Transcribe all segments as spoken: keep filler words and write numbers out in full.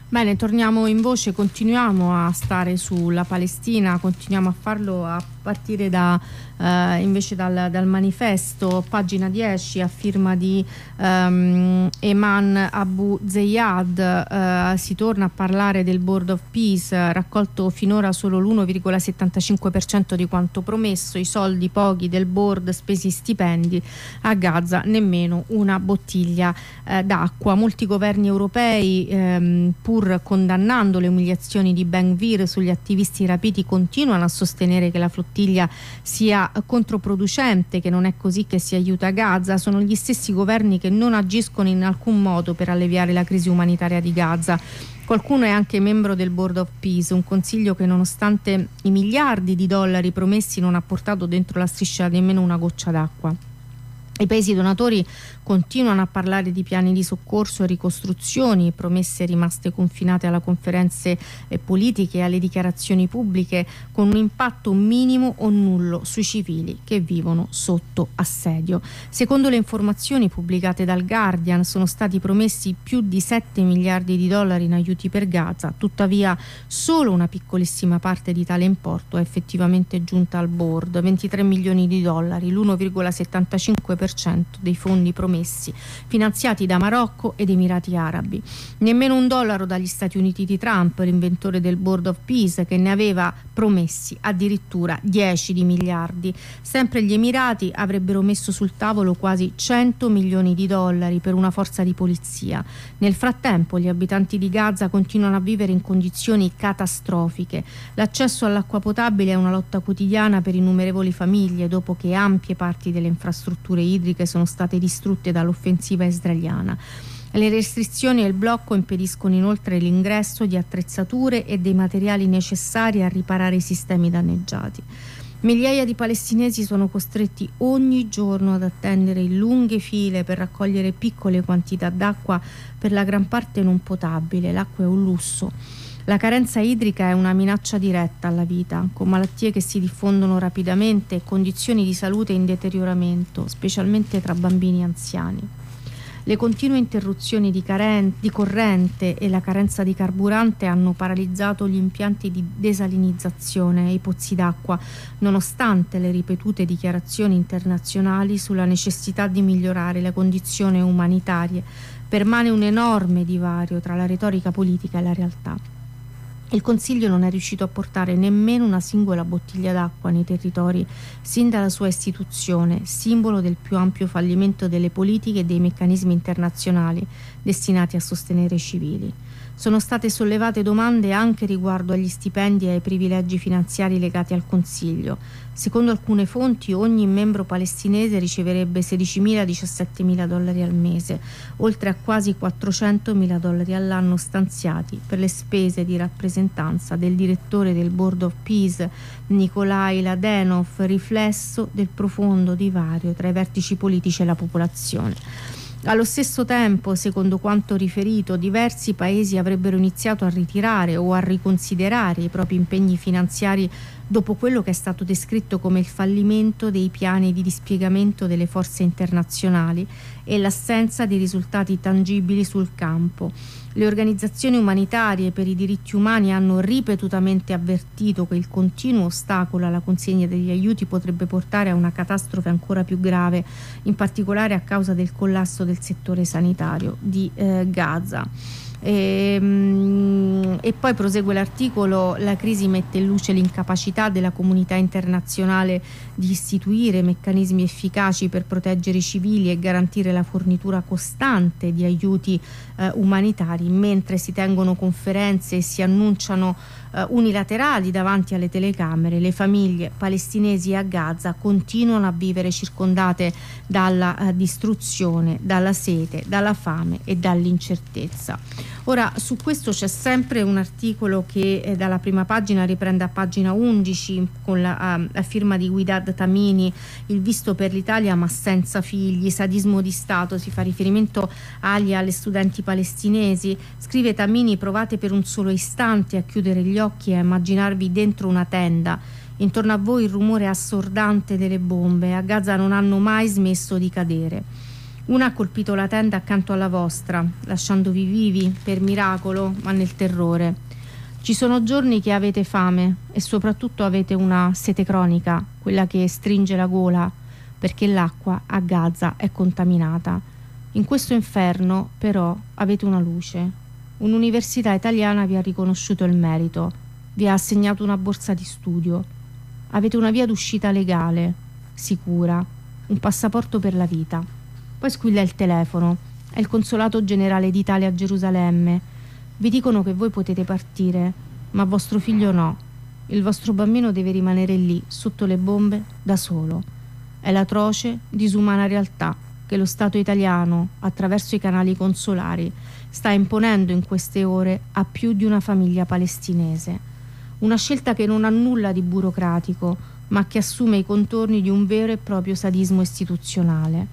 Bene, torniamo in voce, continuiamo a stare sulla Palestina, continuiamo a farlo a partire da eh, invece dal, dal manifesto, pagina dieci, a firma di um, Eman Abu Zeyad. Eh, si torna a parlare del Board of Peace, raccolto finora solo l'uno virgola settantacinque per cento di quanto promesso, i soldi pochi del board spesi stipendi, a Gaza nemmeno una bottiglia eh, d'acqua. Molti governi europei, ehm, pur condannando le umiliazioni di Ben Gvir sugli attivisti rapiti, continuano a sostenere che la flottiglia sia controproducente, che non è così che si aiuta Gaza. Sono gli stessi governi che non agiscono in alcun modo per alleviare la crisi umanitaria di Gaza. Qualcuno è anche membro del Board of Peace, un consiglio che nonostante i miliardi di dollari promessi non ha portato dentro la striscia nemmeno una goccia d'acqua. I paesi donatori continuano a parlare di piani di soccorso e ricostruzioni, promesse rimaste confinate alle conferenze eh, politiche e alle dichiarazioni pubbliche, con un impatto minimo o nullo sui civili che vivono sotto assedio. Secondo le informazioni pubblicate dal Guardian, sono stati promessi più di sette miliardi di dollari in aiuti per Gaza, tuttavia solo una piccolissima parte di tale importo è effettivamente giunta al board, ventitré milioni di dollari, l'uno virgola settantacinque per cento dei fondi promessi, finanziati da Marocco ed Emirati Arabi. Nemmeno un dollaro dagli Stati Uniti di Trump, l'inventore del Board of Peace, che ne aveva promessi addirittura dieci di miliardi. Sempre gli Emirati avrebbero messo sul tavolo quasi cento milioni di dollari per una forza di polizia. Nel frattempo gli abitanti di Gaza continuano a vivere in condizioni catastrofiche. L'accesso all'acqua potabile è una lotta quotidiana per innumerevoli famiglie, dopo che ampie parti delle infrastrutture idriche sono state distrutte dall'offensiva israeliana. Le restrizioni e il blocco impediscono inoltre l'ingresso di attrezzature e dei materiali necessari a riparare i sistemi danneggiati. Migliaia di palestinesi sono costretti ogni giorno ad attendere in lunghe file per raccogliere piccole quantità d'acqua, per la gran parte non potabile. L'acqua è un lusso. La carenza idrica è una minaccia diretta alla vita, con malattie che si diffondono rapidamente e condizioni di salute in deterioramento, specialmente tra bambini e anziani. Le continue interruzioni di, caren- di corrente e la carenza di carburante hanno paralizzato gli impianti di desalinizzazione e i pozzi d'acqua, nonostante le ripetute dichiarazioni internazionali sulla necessità di migliorare le condizioni umanitarie. Permane un enorme divario tra la retorica politica e la realtà. Il Consiglio non è riuscito a portare nemmeno una singola bottiglia d'acqua nei territori sin dalla sua istituzione, simbolo del più ampio fallimento delle politiche e dei meccanismi internazionali destinati a sostenere i civili. Sono state sollevate domande anche riguardo agli stipendi e ai privilegi finanziari legati al Consiglio. Secondo alcune fonti, ogni membro palestinese riceverebbe sedicimila diciassettemila dollari al mese, oltre a quasi quattrocentomila dollari all'anno stanziati per le spese di rappresentanza del direttore del Board of Peace, Nikolai Ladenov, riflesso del profondo divario tra i vertici politici e la popolazione. Allo stesso tempo, secondo quanto riferito, diversi paesi avrebbero iniziato a ritirare o a riconsiderare i propri impegni finanziari dopo quello che è stato descritto come il fallimento dei piani di dispiegamento delle forze internazionali e l'assenza di risultati tangibili sul campo. Le organizzazioni umanitarie per i diritti umani hanno ripetutamente avvertito che il continuo ostacolo alla consegna degli aiuti potrebbe portare a una catastrofe ancora più grave, in particolare a causa del collasso del settore sanitario di eh, Gaza. E, e poi prosegue l'articolo: la crisi mette in luce l'incapacità della comunità internazionale di istituire meccanismi efficaci per proteggere i civili e garantire la fornitura costante di aiuti eh, umanitari, mentre si tengono conferenze e si annunciano eh, unilaterali davanti alle telecamere. Le famiglie palestinesi a Gaza continuano a vivere circondate dalla eh, distruzione, dalla sete, dalla fame e dall'incertezza. Ora, su questo c'è sempre un articolo che eh, dalla prima pagina riprende a pagina undici con la, a, a firma di Guidad Tamini, il visto per l'Italia ma senza figli, sadismo di Stato. Si fa riferimento agli alle studenti palestinesi. Scrive Tamini: provate per un solo istante a chiudere gli occhi e a immaginarvi dentro una tenda. Intorno a voi il rumore assordante delle bombe. A Gaza non hanno mai smesso di cadere. Una ha colpito la tenda accanto alla vostra, lasciandovi vivi, per miracolo, ma nel terrore. Ci sono giorni che avete fame e soprattutto avete una sete cronica, quella che stringe la gola, perché l'acqua a Gaza è contaminata. In questo inferno, però, avete una luce. Un'università italiana vi ha riconosciuto il merito, vi ha assegnato una borsa di studio. Avete una via d'uscita legale, sicura, un passaporto per la vita. Poi squilla il telefono, è il consolato generale d'Italia a Gerusalemme. Vi dicono che voi potete partire, ma vostro figlio no. Il vostro bambino deve rimanere lì, sotto le bombe, da solo. È l'atroce, disumana realtà che lo Stato italiano, attraverso i canali consolari, sta imponendo in queste ore a più di una famiglia palestinese. Una scelta che non ha nulla di burocratico, ma che assume i contorni di un vero e proprio sadismo istituzionale.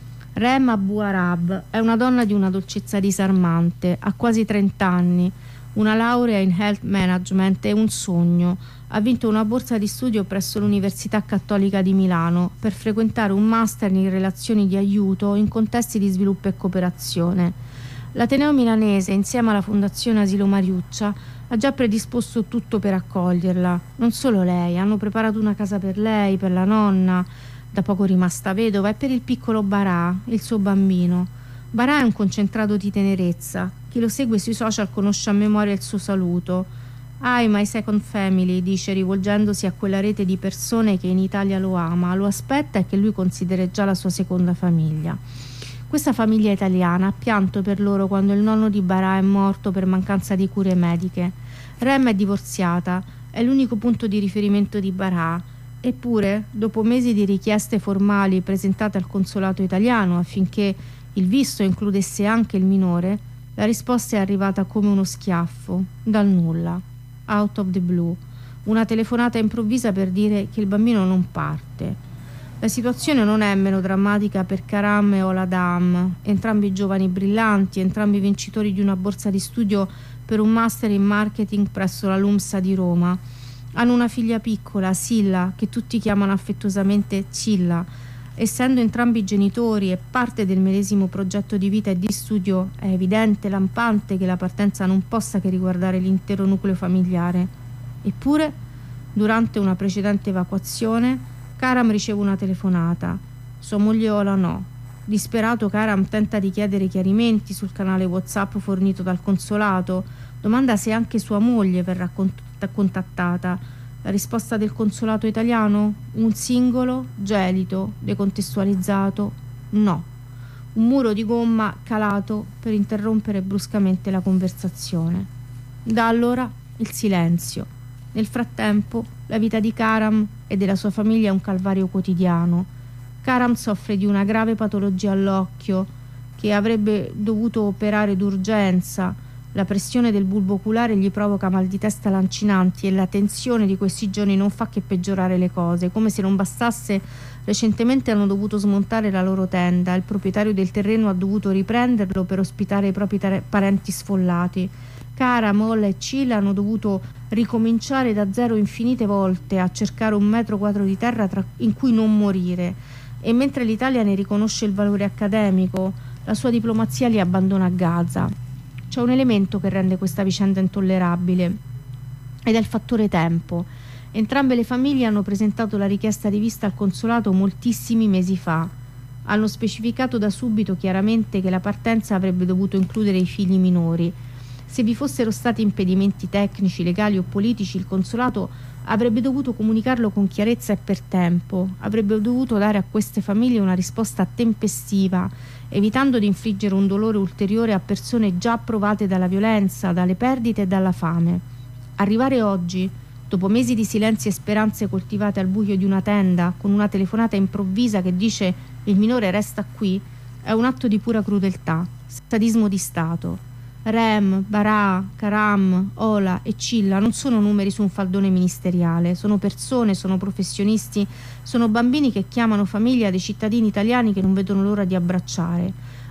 Rem Abu Arab è una donna di una dolcezza disarmante, ha quasi trenta anni, una laurea in health management e un sogno. Ha vinto una borsa di studio presso l'Università Cattolica di Milano per frequentare un master in relazioni di aiuto in contesti di sviluppo e cooperazione. L'Ateneo Milanese, insieme alla Fondazione Asilo Mariuccia, ha già predisposto tutto per accoglierla. Non solo lei, hanno preparato una casa per lei, per la nonna, da poco rimasta vedova, e per il piccolo Barà, il suo bambino. Barà è un concentrato di tenerezza. Chi lo segue sui social conosce a memoria il suo saluto. "Hi, my second family", dice rivolgendosi a quella rete di persone che in Italia lo ama, lo aspetta e che lui considera già la sua seconda famiglia. Questa famiglia italiana ha pianto per loro quando il nonno di Barà è morto per mancanza di cure mediche. Rem è divorziata, è l'unico punto di riferimento di Barà. Eppure, dopo mesi di richieste formali presentate al consolato italiano affinché il visto includesse anche il minore, la risposta è arrivata come uno schiaffo, dal nulla, out of the blue, una telefonata improvvisa per dire che il bambino non parte. La situazione non è meno drammatica per Karam e Oladam, entrambi giovani brillanti, entrambi vincitori di una borsa di studio per un master in marketing presso la LUMSA di Roma. Hanno una figlia piccola, Silla, che tutti chiamano affettuosamente Cilla. Essendo entrambi genitori e parte del medesimo progetto di vita e di studio, è evidente, lampante, che la partenza non possa che riguardare l'intero nucleo familiare. Eppure, durante una precedente evacuazione, Karam riceve una telefonata. Sua moglie Ola no. Disperato, Karam tenta di chiedere chiarimenti sul canale WhatsApp fornito dal consolato. Domanda se anche sua moglie verrà contattata. La risposta del consolato italiano? Un singolo, gelito, decontestualizzato, no. Un muro di gomma calato per interrompere bruscamente la conversazione. Da allora il silenzio. Nel frattempo la vita di Karam e della sua famiglia è un calvario quotidiano. Karam soffre di una grave patologia all'occhio che avrebbe dovuto operare d'urgenza. La pressione del bulbo oculare gli provoca mal di testa lancinanti e la tensione di questi giorni non fa che peggiorare le cose. Come se non bastasse, recentemente hanno dovuto smontare la loro tenda. Il proprietario del terreno ha dovuto riprenderlo per ospitare i propri tar- parenti sfollati. Cara, Molla e Cila hanno dovuto ricominciare da zero infinite volte a cercare un metro quadro di terra tra- in cui non morire. E mentre l'Italia ne riconosce il valore accademico, la sua diplomazia li abbandona a Gaza. C'è un elemento che rende questa vicenda intollerabile ed è il fattore tempo. Entrambe le famiglie hanno presentato la richiesta di vista al consolato moltissimi mesi fa. Hanno specificato da subito chiaramente che la partenza avrebbe dovuto includere i figli minori. Se vi fossero stati impedimenti tecnici, legali o politici, il consolato avrebbe dovuto comunicarlo con chiarezza e per tempo. Avrebbe dovuto dare a queste famiglie una risposta tempestiva, evitando di infliggere un dolore ulteriore a persone già provate dalla violenza, dalle perdite e dalla fame. Arrivare oggi, dopo mesi di silenzi e speranze coltivate al buio di una tenda, con una telefonata improvvisa che dice "il minore resta qui", è un atto di pura crudeltà, sadismo di Stato. Rem, Barà, Karam, Ola e Cilla non sono numeri su un faldone ministeriale, sono persone, sono professionisti, sono bambini che chiamano famiglia dei cittadini italiani che non vedono l'ora di abbracciare.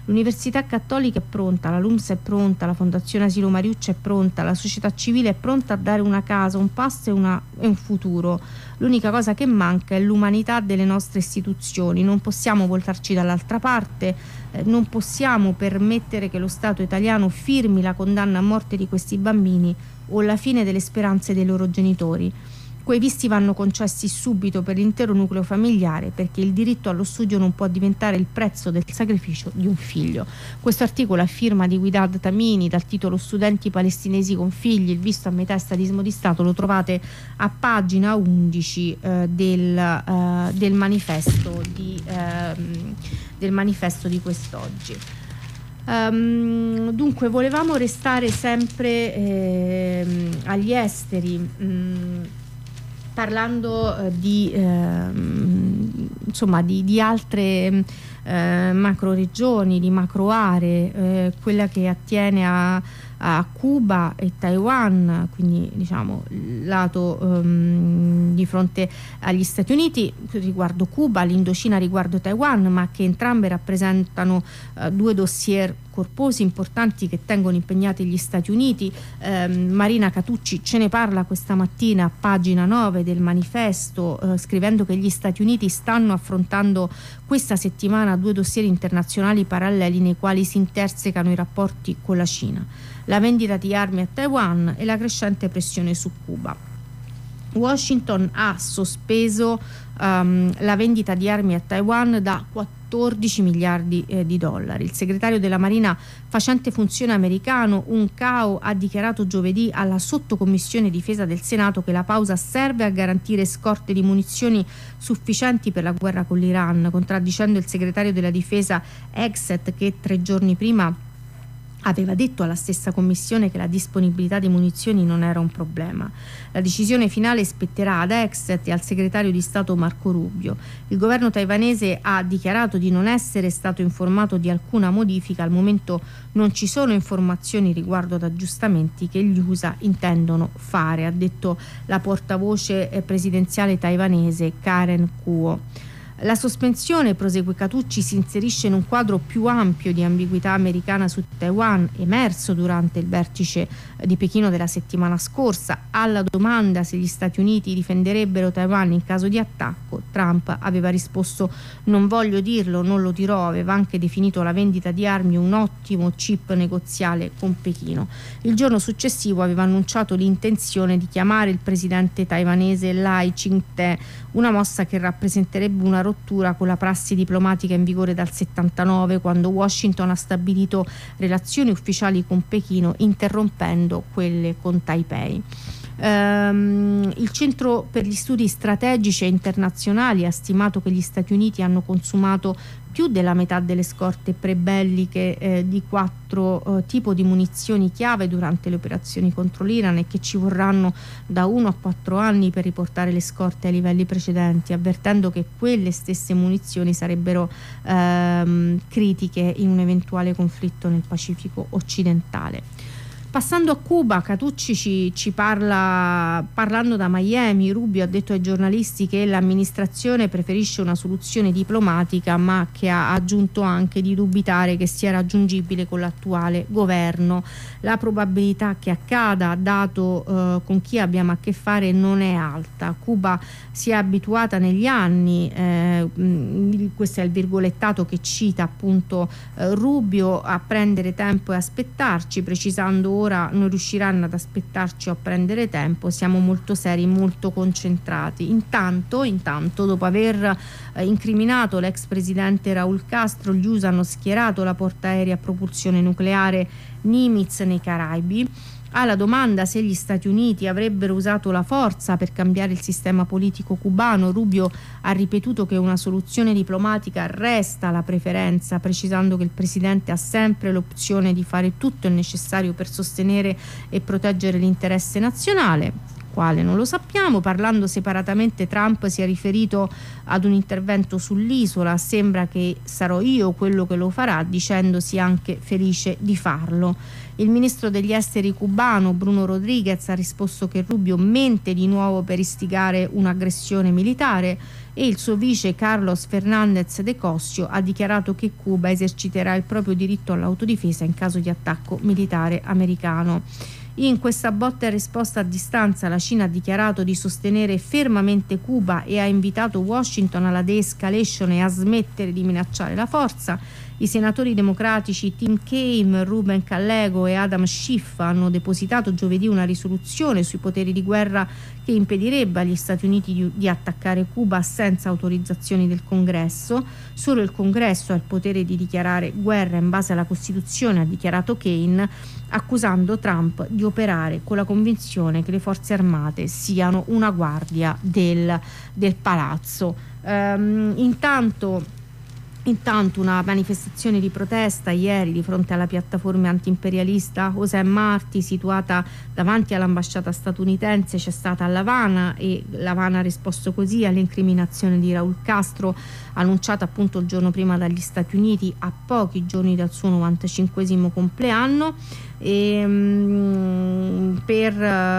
L'Università Cattolica è pronta, la LUMS è pronta, la Fondazione Asilo Mariuccia è pronta, la società civile è pronta a dare una casa, un passo e, una, e un futuro. L'unica cosa che manca è l'umanità delle nostre istituzioni. Non possiamo voltarci dall'altra parte, eh, non possiamo permettere che lo Stato italiano firmi la condanna a morte di questi bambini o la fine delle speranze dei loro genitori. Quei visti vanno concessi subito per l'intero nucleo familiare, perché il diritto allo studio non può diventare il prezzo del sacrificio di un figlio. Questo articolo a firma di Guidad Tamini dal titolo Studenti palestinesi con figli, il visto a metà estadismo di Stato, lo trovate a pagina undici eh, del, eh, del manifesto di, eh, del manifesto di quest'oggi. Um, dunque volevamo restare sempre eh, agli esteri, mh, parlando eh, di, eh, insomma, di, di altre eh, macro regioni, di macro aree, eh, quella che attiene a, a Cuba e Taiwan, quindi diciamo il lato um, di fronte agli Stati Uniti riguardo Cuba, l'Indocina riguardo Taiwan, ma che entrambe rappresentano uh, due dossier corposi importanti che tengono impegnati gli Stati Uniti. eh, Marina Catucci ce ne parla questa mattina a pagina nove del manifesto, eh, scrivendo che gli Stati Uniti stanno affrontando questa settimana due dossier internazionali paralleli nei quali si intersecano i rapporti con la Cina: la vendita di armi a Taiwan e la crescente pressione su Cuba. Washington ha sospeso um, la vendita di armi a Taiwan da quattordici miliardi eh, di dollari. Il segretario della Marina facente funzione americano, Un Cao, ha dichiarato giovedì alla sottocommissione difesa del Senato che la pausa serve a garantire scorte di munizioni sufficienti per la guerra con l'Iran, contraddicendo il segretario della difesa Hegseth, che tre giorni prima aveva detto alla stessa commissione che la disponibilità di munizioni non era un problema. La decisione finale spetterà ad Hegseth e al segretario di Stato Marco Rubio. Il governo taiwanese ha dichiarato di non essere stato informato di alcuna modifica. Al momento non ci sono informazioni riguardo ad aggiustamenti che gli U S A intendono fare, ha detto la portavoce presidenziale taiwanese Karen Kuo. La sospensione, prosegue Catucci, si inserisce in un quadro più ampio di ambiguità americana su Taiwan, emerso durante il vertice di Pechino della settimana scorsa. Alla domanda se gli Stati Uniti difenderebbero Taiwan in caso di attacco, Trump aveva risposto: non voglio dirlo, non lo dirò. Aveva anche definito la vendita di armi un ottimo chip negoziale con Pechino. Il giorno successivo aveva annunciato l'intenzione di chiamare il presidente taiwanese Lai Ching-te, una mossa che rappresenterebbe una rottura con la prassi diplomatica in vigore dal settantanove, quando Washington ha stabilito relazioni ufficiali con Pechino, interrompendo quelle con Taipei. Um, il Centro per gli Studi Strategici e Internazionali ha stimato che gli Stati Uniti hanno consumato più della metà delle scorte prebelliche eh, di quattro eh, tipo di munizioni chiave durante le operazioni contro l'Iran e che ci vorranno da uno a quattro anni per riportare le scorte ai livelli precedenti, avvertendo che quelle stesse munizioni sarebbero ehm, critiche in un eventuale conflitto nel Pacifico occidentale. Passando a Cuba, Catucci ci, ci parla, parlando da Miami. Rubio ha detto ai giornalisti che l'amministrazione preferisce una soluzione diplomatica, ma che ha aggiunto anche di dubitare che sia raggiungibile con l'attuale governo. La probabilità che accada, dato eh, con chi abbiamo a che fare, non è alta. Cuba si è abituata negli anni, eh, questo è il virgolettato che cita appunto eh, Rubio, a prendere tempo e aspettarci, precisando: ora non riusciranno ad aspettarci o a prendere tempo, siamo molto seri, molto concentrati. Intanto, intanto dopo aver eh, incriminato l'ex presidente Raúl Castro, gli U S A hanno schierato la portaerei a propulsione nucleare Nimitz nei Caraibi. Alla domanda se gli Stati Uniti avrebbero usato la forza per cambiare il sistema politico cubano, Rubio ha ripetuto che una soluzione diplomatica resta la preferenza, precisando che il presidente ha sempre l'opzione di fare tutto il necessario per sostenere e proteggere l'interesse nazionale. quale non lo sappiamo. Parlando separatamente, Trump si è riferito ad un intervento sull'isola: sembra che sarò io quello che lo farà, dicendosi anche felice di farlo. Il ministro degli esteri cubano Bruno Rodriguez ha risposto che Rubio mente di nuovo per istigare un'aggressione militare, e il suo vice Carlos Fernández de Cosio ha dichiarato che Cuba eserciterà il proprio diritto all'autodifesa in caso di attacco militare americano. In questa botta e risposta a distanza, la Cina ha dichiarato di sostenere fermamente Cuba e ha invitato Washington alla de-escalation e a smettere di minacciare la forza. I senatori democratici Tim Kaine, Ruben Callego e Adam Schiff hanno depositato giovedì una risoluzione sui poteri di guerra che impedirebbe agli Stati Uniti di, di attaccare Cuba senza autorizzazioni del Congresso. Solo il Congresso ha il potere di dichiarare guerra in base alla Costituzione, ha dichiarato Kaine, accusando Trump di operare con la convinzione che le forze armate siano una guardia del, del palazzo. Ehm, intanto Intanto una manifestazione di protesta ieri di fronte alla piattaforma antiimperialista José Martí, situata davanti all'ambasciata statunitense, c'è stata a L'Avana, e L'Avana ha risposto così all'incriminazione di Raúl Castro, annunciata appunto il giorno prima dagli Stati Uniti, a pochi giorni dal suo novantacinquesimo compleanno. E, mh, per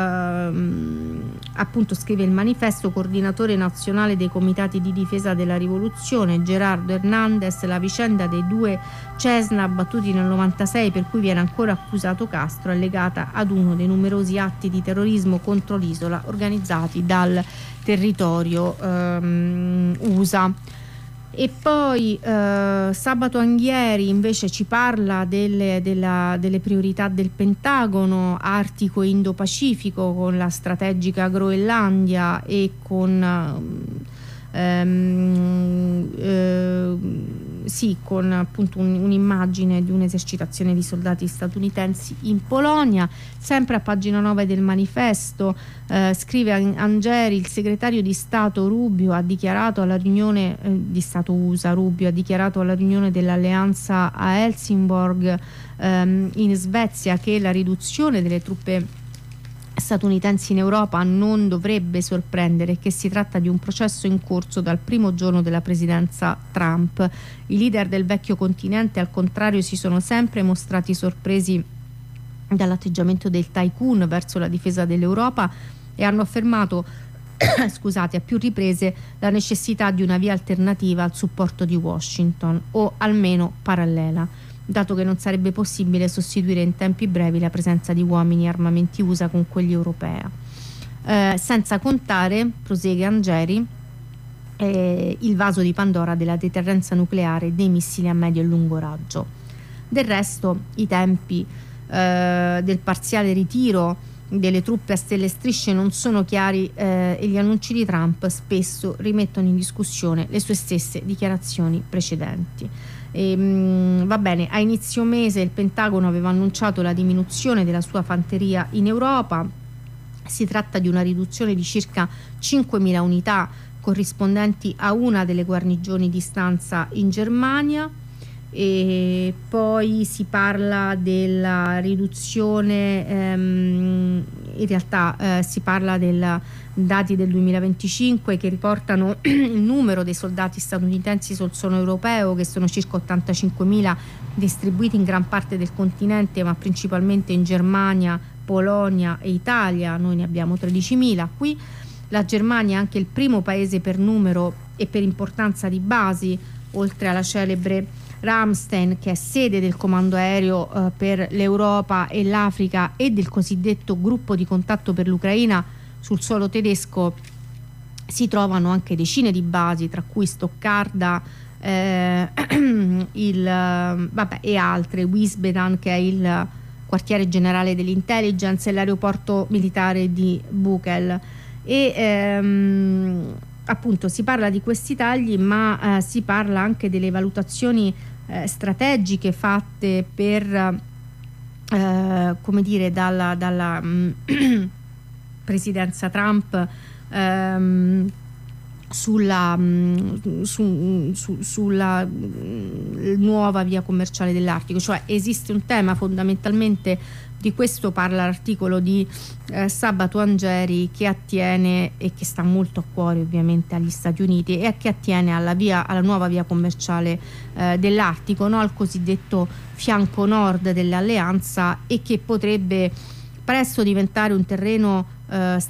uh, appunto, scrive il manifesto, coordinatore nazionale dei comitati di difesa della rivoluzione Gerardo Hernandez: la vicenda dei due Cessna abbattuti nel novantasei, per cui viene ancora accusato Castro, è legata ad uno dei numerosi atti di terrorismo contro l'isola organizzati dal territorio um, U S A. E poi eh, Sabato Anghieri invece ci parla delle, della, delle priorità del Pentagono: Artico e Indo-Pacifico, con la strategica Groenlandia e con ehm, eh, sì, con appunto un, un'immagine di un'esercitazione di soldati statunitensi in Polonia. Sempre a pagina nove del manifesto eh, scrive Angeri: il segretario di Stato Rubio ha dichiarato alla riunione eh, di Stato U S A Rubio ha dichiarato alla riunione dell'alleanza a Helsingborg ehm, in Svezia che la riduzione delle truppe statunitensi in Europa non dovrebbe sorprendere, che si tratta di un processo in corso dal primo giorno della presidenza Trump. I leader del vecchio continente, al contrario, si sono sempre mostrati sorpresi dall'atteggiamento del tycoon verso la difesa dell'Europa e hanno affermato scusate, a più riprese la necessità di una via alternativa al supporto di Washington, o almeno parallela, dato che non sarebbe possibile sostituire in tempi brevi la presenza di uomini e armamenti U S A con quelli europei. Eh, senza contare, prosegue Angeri, eh, il vaso di Pandora della deterrenza nucleare e dei missili a medio e lungo raggio. Del resto, i tempi eh, del parziale ritiro delle truppe a stelle e strisce non sono chiari eh, e gli annunci di Trump spesso rimettono in discussione le sue stesse dichiarazioni precedenti. E, mh, va bene, a inizio mese il Pentagono aveva annunciato la diminuzione della sua fanteria in Europa. Si tratta di una riduzione di circa cinquemila unità, corrispondenti a una delle guarnigioni di stanza in Germania. E poi si parla della riduzione, ehm, in realtà eh, si parla dei dati del duemilaventicinque che riportano il numero dei soldati statunitensi sul suolo europeo, che sono circa ottantacinquemila, distribuiti in gran parte del continente, ma principalmente in Germania, Polonia e Italia. Noi ne abbiamo tredicimila qui. La Germania è anche il primo paese per numero e per importanza di basi, oltre alla celebre Ramstein, che è sede del comando aereo eh, per l'Europa e l'Africa e del cosiddetto gruppo di contatto per l'Ucraina. Sul suolo tedesco si trovano anche decine di basi, tra cui Stoccarda eh, il, vabbè, e altre, Wiesbaden, che è il quartiere generale dell'intelligence, e l'aeroporto militare di Buchel. E ehm, appunto si parla di questi tagli, ma eh, si parla anche delle valutazioni eh, strategiche fatte per eh, come dire dalla, dalla mh, presidenza Trump ehm, sulla, mh, su, su, sulla mh, nuova via commerciale dell'Artico. Cioè esiste un tema fondamentalmente Di questo parla l'articolo di eh, Sabato Angeri, che attiene e che sta molto a cuore ovviamente agli Stati Uniti e che attiene alla, via, alla nuova via commerciale eh, dell'Artico, no? Al cosiddetto fianco nord dell'alleanza, e che potrebbe presto diventare un terreno eh,